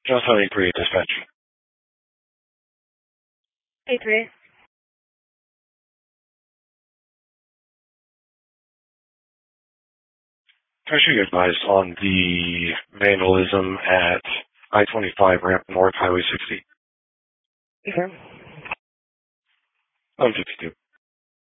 Just on A3 dispatch. A3. I should get advised on the vandalism at I-25 ramp north, Highway 60. Okay. I'm 52.